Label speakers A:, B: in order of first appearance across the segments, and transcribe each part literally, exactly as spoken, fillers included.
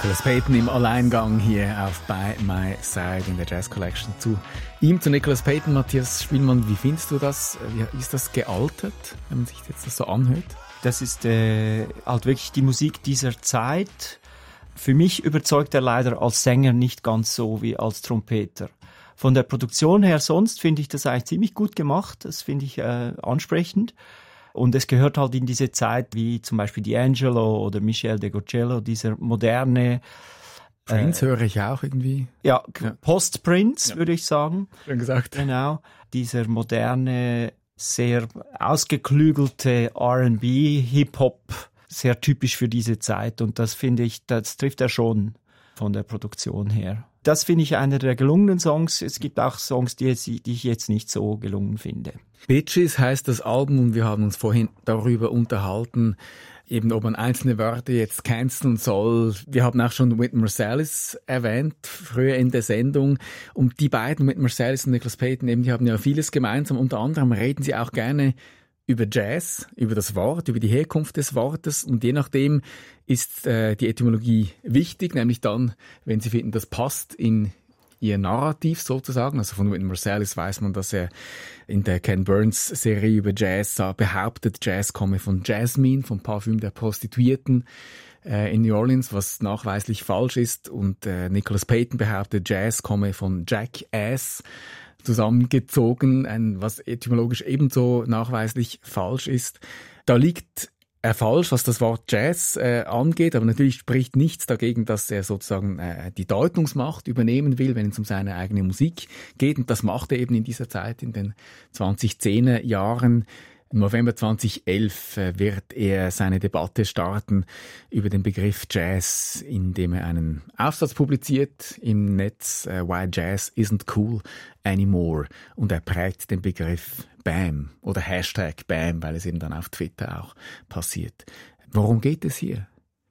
A: Nicholas Payton im Alleingang hier auf By My Side in der Jazz Collection. Zu ihm, zu Nicholas Payton, Matthias Spielmann, wie findest du das? Wie ist das gealtert, wenn man sich jetzt das so anhört?
B: Das ist äh, halt wirklich die Musik dieser Zeit. Für mich überzeugt er leider als Sänger nicht ganz so wie als Trompeter. Von der Produktion her sonst finde ich das eigentlich ziemlich gut gemacht. Das finde ich äh, ansprechend. Und es gehört halt in diese Zeit wie zum Beispiel D'Angelo oder Michel Degocello, dieser moderne...
A: Prince äh, höre ich auch irgendwie.
B: Ja, ja. Post-Prince, ja. würde ich sagen.
A: Schön gesagt.
B: Genau. Dieser moderne, sehr ausgeklügelte R and B, Hip-Hop, sehr typisch für diese Zeit. Und das finde ich, das trifft er schon von der Produktion her. Das finde ich einer der gelungenen Songs. Es gibt auch Songs, die, jetzt, die ich jetzt nicht so gelungen finde.
A: Bitches heißt das Album und wir haben uns vorhin darüber unterhalten, eben ob man einzelne Wörter jetzt canceln soll. Wir haben auch schon Wynton Marsalis erwähnt, früher in der Sendung. Und die beiden, Wynton Marsalis und Nicholas Payton, eben, die haben ja vieles gemeinsam. Unter anderem reden sie auch gerne über Jazz, über das Wort, über die Herkunft des Wortes. Und je nachdem ist äh, die Etymologie wichtig, nämlich dann, wenn sie finden, das passt in ihr Narrativ sozusagen. Also von Wynton Marsalis weiß man, dass er in der Ken Burns Serie über Jazz behauptet, Jazz komme von Jasmine, vom Parfüm der Prostituierten äh, in New Orleans, was nachweislich falsch ist. Und äh, Nicholas Payton behauptet, Jazz komme von Jackass zusammengezogen, ein, was etymologisch ebenso nachweislich falsch ist. Da liegt er falsch, was das Wort Jazz äh, angeht, aber natürlich spricht nichts dagegen, dass er sozusagen äh, die Deutungsmacht übernehmen will, wenn es um seine eigene Musik geht. Und das macht er eben in dieser Zeit, in den zwanzig-zehner Jahren. Im November zweitausendelf äh, wird er seine Debatte starten über den Begriff Jazz, indem er einen Aufsatz publiziert im Netz, äh, Why Jazz Isn't Cool Anymore. Und er prägt den Begriff BAM oder Hashtag BAM, weil es eben dann auf Twitter auch passiert. Worum geht es hier?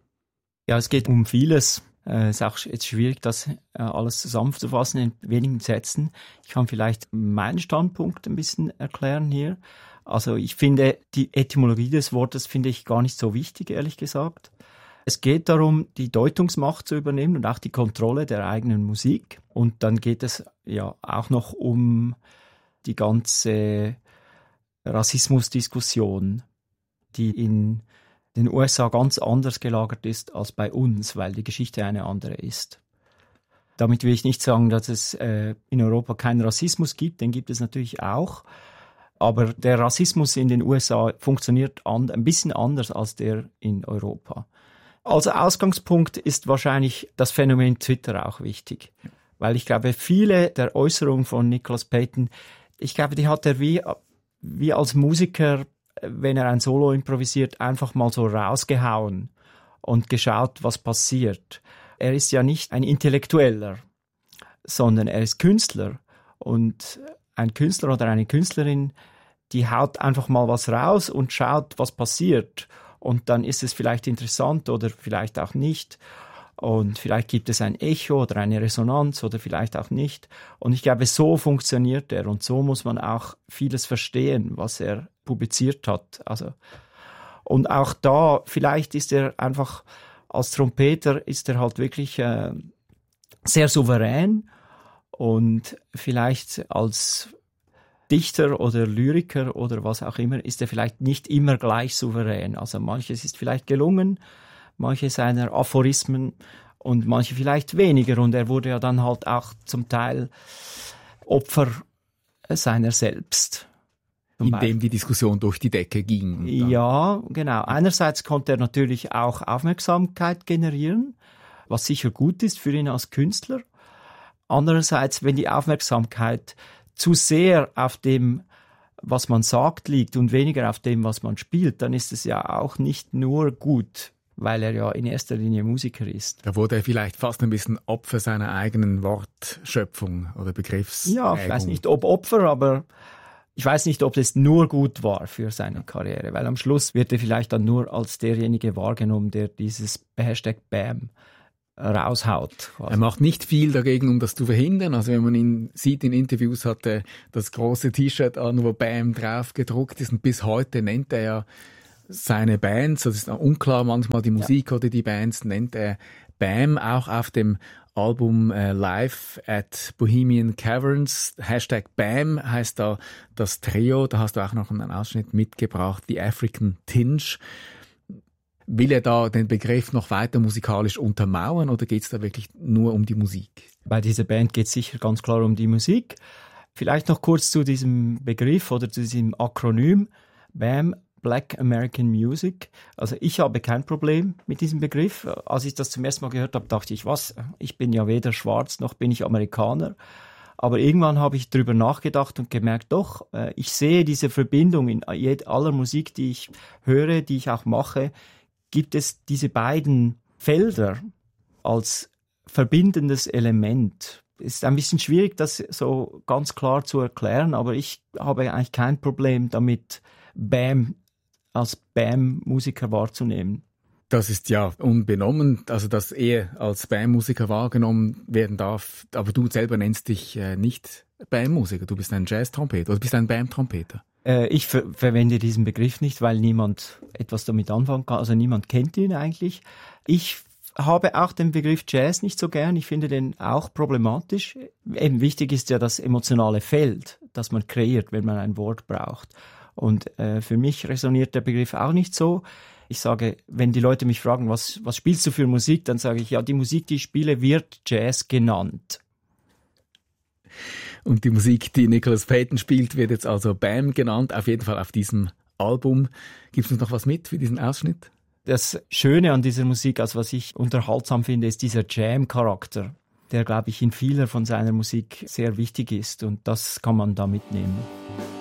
B: Ja, es geht um vieles. Es ist auch jetzt schwierig, das alles zusammenzufassen in wenigen Sätzen. Ich kann vielleicht meinen Standpunkt ein bisschen erklären hier. Also ich finde, die Etymologie des Wortes finde ich gar nicht so wichtig, ehrlich gesagt. Es geht darum, die Deutungsmacht zu übernehmen und auch die Kontrolle der eigenen Musik. Und dann geht es ja auch noch um die ganze Rassismusdiskussion, die in den U S A ganz anders gelagert ist als bei uns, weil die Geschichte eine andere ist. Damit will ich nicht sagen, dass es äh, in Europa keinen Rassismus gibt, den gibt es natürlich auch. Aber der Rassismus in den U S A funktioniert an, ein bisschen anders als der in Europa. Als Ausgangspunkt ist wahrscheinlich das Phänomen Twitter auch wichtig. Weil ich glaube, viele der Äußerungen von Nicholas Payton, ich glaube, die hat er wie, wie als Musiker, wenn er ein Solo improvisiert, einfach mal so rausgehauen und geschaut, was passiert. Er ist ja nicht ein Intellektueller, sondern er ist Künstler. Und ein Künstler oder eine Künstlerin, die haut einfach mal was raus und schaut, was passiert. Und dann ist es vielleicht interessant oder vielleicht auch nicht. Und vielleicht gibt es ein Echo oder eine Resonanz oder vielleicht auch nicht. Und ich glaube, so funktioniert er. Und so muss man auch vieles verstehen, was er publiziert hat. Also, und auch da, vielleicht ist er einfach, als Trompeter ist er halt wirklich äh, sehr souverän. Und vielleicht als Dichter oder Lyriker oder was auch immer ist er vielleicht nicht immer gleich souverän. Also manches ist vielleicht gelungen, manche seiner Aphorismen und manche vielleicht weniger. Und er wurde ja dann halt auch zum Teil Opfer seiner selbst.
A: Indem die Diskussion durch die Decke ging.
B: Ja, genau. Einerseits konnte er natürlich auch Aufmerksamkeit generieren, was sicher gut ist für ihn als Künstler. Andererseits, wenn die Aufmerksamkeit zu sehr auf dem, was man sagt, liegt und weniger auf dem, was man spielt, dann ist es ja auch nicht nur gut, weil er ja in erster Linie Musiker ist.
A: Da wurde er vielleicht fast ein bisschen Opfer seiner eigenen Wortschöpfung oder Begriffsprägung.
B: Ja, ich weiß nicht, ob Opfer, aber ich weiß nicht, ob es nur gut war für seine Karriere, weil am Schluss wird er vielleicht dann nur als derjenige wahrgenommen, der dieses Hashtag BAM raushaut. Quasi.
A: Er macht nicht viel dagegen, um das zu verhindern. Also wenn man ihn sieht in Interviews, hat er das große T-Shirt an, wo BAM drauf gedruckt ist. Und bis heute nennt er ja seine Bands, das ist unklar manchmal die Musik ja. oder die Bands, nennt er BAM, auch auf dem Album äh, Live at Bohemian Caverns. Hashtag BAM heißt da das Trio, da hast du auch noch einen Ausschnitt mitgebracht, The African Tinge. Will er da den Begriff noch weiter musikalisch untermauern oder geht es da wirklich nur um die Musik?
B: Bei dieser Band geht es sicher ganz klar um die Musik. Vielleicht noch kurz zu diesem Begriff oder zu diesem Akronym BAM, Black American Music. Also ich habe kein Problem mit diesem Begriff. Als ich das zum ersten Mal gehört habe, dachte ich, was? Ich bin ja weder schwarz noch bin ich Amerikaner. Aber irgendwann habe ich darüber nachgedacht und gemerkt, doch, ich sehe diese Verbindung in aller Musik, die ich höre, die ich auch mache, gibt es diese beiden Felder als verbindendes Element. Es ist ein bisschen schwierig, das so ganz klar zu erklären, aber ich habe eigentlich kein Problem damit, BAM als BAM-Musiker wahrzunehmen.
A: Das ist ja unbenommen, also dass er als BAM-Musiker wahrgenommen werden darf, aber du selber nennst dich äh, nicht BAM-Musiker, du bist ein Jazz-Trompeter oder bist ein BAM-Trompeter.
B: Äh, ich ver- verwende diesen Begriff nicht, weil niemand etwas damit anfangen kann, also niemand kennt ihn eigentlich. Ich habe auch den Begriff Jazz nicht so gern, ich finde den auch problematisch. Eben wichtig ist ja das emotionale Feld, das man kreiert, wenn man ein Wort braucht. Und äh, für mich resoniert der Begriff auch nicht so. Ich sage, wenn die Leute mich fragen, was, was spielst du für Musik, dann sage ich, ja, die Musik, die ich spiele, wird Jazz genannt.
A: Und die Musik, die Nicholas Payton spielt, wird jetzt also BAM genannt, auf jeden Fall auf diesem Album. Gibst du uns noch was mit für diesen Ausschnitt?
B: Das Schöne an dieser Musik, also was ich unterhaltsam finde, ist dieser Jam-Charakter, der, glaube ich, in vieler von seiner Musik sehr wichtig ist. Und das kann man da mitnehmen.